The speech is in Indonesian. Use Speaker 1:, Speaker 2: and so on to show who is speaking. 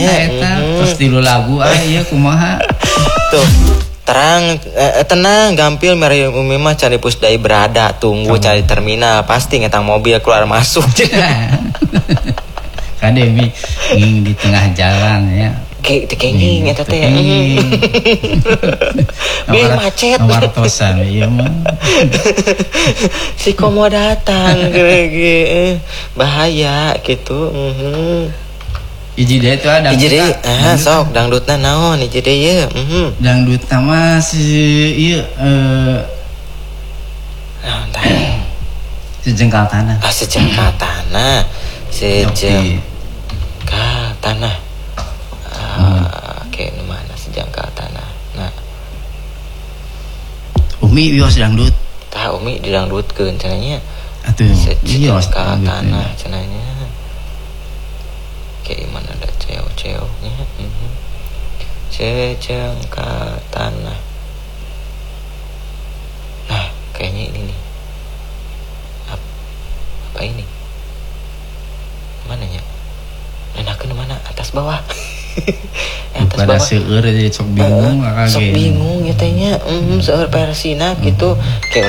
Speaker 1: Terus tilu lagu ieu kumaha
Speaker 2: tuh terang tenang gampil meri umi mah cari pusdai berada tunggu cari terminal pasti ngetang mobil keluar masuk
Speaker 1: kademi nging di tengah jalan ya
Speaker 2: kenging eta teh biar macet
Speaker 1: wartosan ieu mah
Speaker 2: si komo datang ge bahaya gitu
Speaker 1: hiji deui teh dangdut
Speaker 2: hiji deui sok dangdutna naon hiji deui ye
Speaker 1: dangdut mah si ieu
Speaker 2: naon tah
Speaker 1: sejengkal tanah
Speaker 2: sejengkal tanah sejengkal tanah oke mana sejengkal tanah nah
Speaker 1: Umi wios dangdut
Speaker 2: tah Umi didangdutkeun cenanya
Speaker 1: atuh
Speaker 2: sejengkal tanah cenanya kayak mana ada ceo-ceonya sejengkal tanah nah kayaknya ini nih apa ini mananya enakeun mana atas bawah atas
Speaker 1: pada
Speaker 2: bawah
Speaker 1: seueur jadi sok bingung
Speaker 2: sok bingung ya tehnya seueur persina gitu kayak